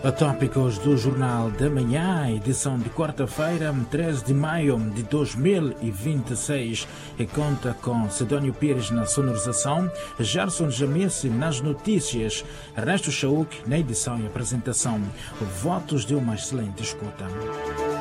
Tópicos do Jornal da Manhã, edição de quarta-feira, 13 de maio de 2026. E conta com Sidónio Pires na sonorização, Gerson Jamice nas notícias, Ernesto Chauk na edição e apresentação. Votos de uma excelente escuta.